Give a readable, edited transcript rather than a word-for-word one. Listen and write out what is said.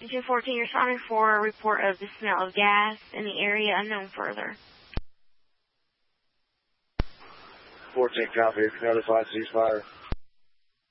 214, you're responding for a report of the smell of gas in the area, unknown further. 14 copy, notify ceasefire.